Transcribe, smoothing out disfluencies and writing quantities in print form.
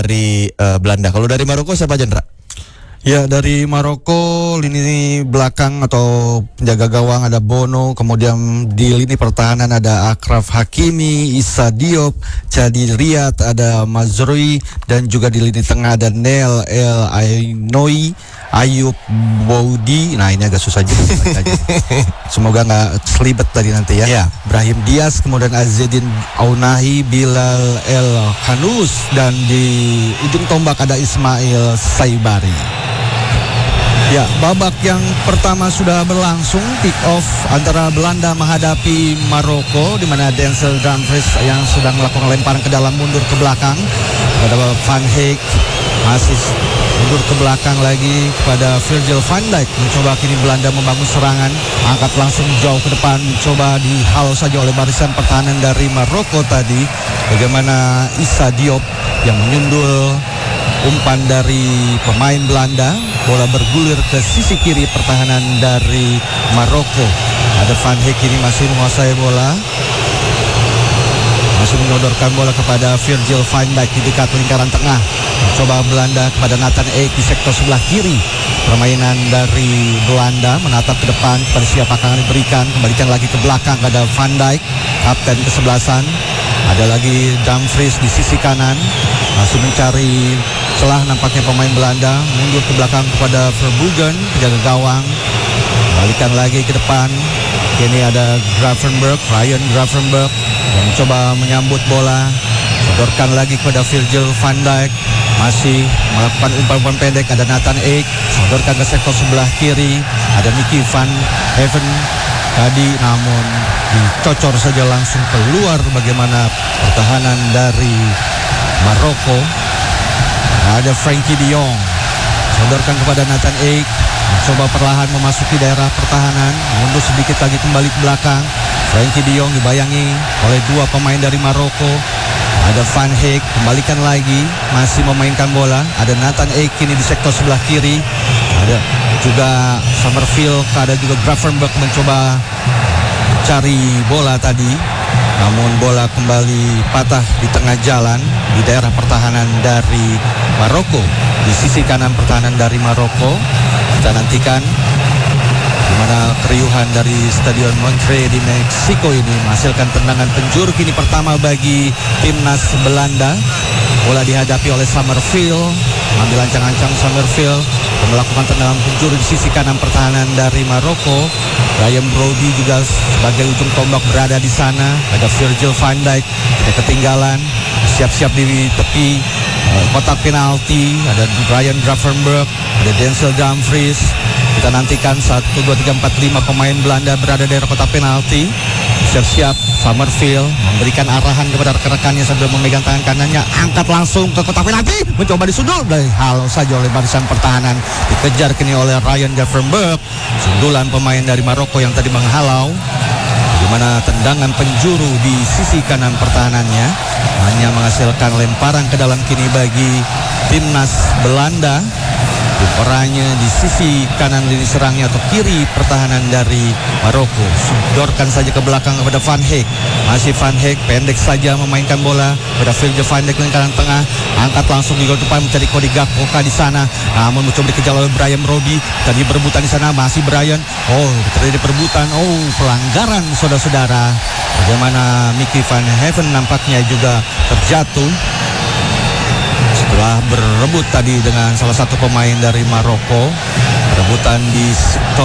dari Belanda. Kalau dari Maroko siapa, Jendra? Ya, dari Maroko lini belakang atau penjaga gawang ada Bono, kemudian di lini pertahanan ada Achraf Hakimi, Issa Diop, Chadi Riyad, ada Mazrui, dan juga di lini tengah ada Neil El Ainoui, Ayub Boudi. Nah, ini agak susah juga. Semoga nggak selibet tadi nanti ya. Ya. Brahim Diaz, kemudian Azzedine Ounahi, Bilal El Khanous, dan di ujung tombak ada Ismail Saibari. Ya, babak yang pertama sudah berlangsung, kick off antara Belanda menghadapi Maroko, di mana Denzel Dumfries yang sedang melakukan lemparan ke dalam mundur ke belakang pada Van Heek, masih mundur ke belakang lagi kepada Virgil van Dijk. Mencoba kini Belanda membangun serangan, angkat langsung jauh ke depan, coba dihalau saja oleh barisan pertahanan dari Maroko tadi. Bagaimana Issa Diop yang menyundul umpan dari pemain Belanda, bola bergulir ke sisi kiri pertahanan dari Maroko. Ada Van Heek ini masih menguasai bola, masih menyodorkan bola kepada Virgil van Dijk di dekat lingkaran tengah. Coba Belanda kepada Nathan Ake di sektor sebelah kiri. Permainan dari Belanda menatap ke depan kepada siapa akan diberikan, kembalikan lagi ke belakang kepada Van Dijk, kapten kesebelasan. Ada lagi Dumfries di sisi kanan, masih mencari celah nampaknya pemain Belanda. Mundur ke belakang kepada Verbruggen, penjaga gawang, balikan lagi ke depan. Kini ada Gravenberch, Ryan Gravenberch yang mencoba menyambut bola, sodorkan lagi kepada Virgil van Dijk, masih melakukan umpan-umpan pendek. Ada Nathan Ake, sodorkan ke sektor sebelah kiri. Ada Mickey van Heaven tadi, namun dicocor saja langsung keluar. Bagaimana pertahanan dari Maroko. Ada Frankie de Jong, sodorkan kepada Nathan Ake, mencoba perlahan memasuki daerah pertahanan, mundur sedikit lagi kembali ke belakang. Frankie de Jong dibayangi oleh dua pemain dari Maroko. Ada Van Heek, kembalikan lagi, masih memainkan bola. Ada Nathan Ake kini di sektor sebelah kiri. Ada juga Summerfield, ada juga Gravenberch mencoba cari bola tadi, namun bola kembali patah di tengah jalan di daerah pertahanan dari Maroko. Di sisi kanan pertahanan dari Maroko, kita nantikan di mana keriuhan dari Stadion Montreux di Meksiko ini menghasilkan tendangan penjuru kini pertama bagi timnas Belanda. Bola dihadapi oleh Summerfield, mengambil ancang-ancang Summerfield melakukan tendangan penjuru di sisi kanan pertahanan dari Maroko. Ryan Brody juga sebagai ujung tombak berada di sana. Ada Virgil van Dijk tidak ketinggalan, siap-siap di tepi kotak penalti. Ada Ryan Gravenberch, ada Denzel Dumfries. Kita nantikan 1, 2, 3, 4, 5 pemain Belanda berada di daerah kotak penalti. Siap-siap Summerfield memberikan arahan kepada rekan-rekannya sambil memegang tangan kanannya, angkat langsung ke kotak penalti, mencoba disundul, dihalau saja oleh barisan pertahanan. Dikejar kini oleh Ryan Gravenberch, sundulan pemain dari Maroko yang tadi menghalau. Bagaimana tendangan penjuru di sisi kanan pertahanannya hanya menghasilkan lemparan ke dalam kini bagi timnas Belanda. Orangnya di sisi kanan lini serangnya atau kiri pertahanan dari Maroko. Sodorkan saja ke belakang kepada Van Heek. Masih Van Heek pendek saja memainkan bola kepada Virgil van Dijk lingkaran tengah. Angkat langsung di gol depan mencari Cody Gakpo di sana. Namun mencoba dikejar oleh Bryan Brody. Tadi berebutan di sana, masih Bryan. Terjadi perebutan. Pelanggaran saudara-saudara. Bagaimana Mickey van Heaven nampaknya juga terjatuh setelah berebut tadi dengan salah satu pemain dari Maroko. Perebutan di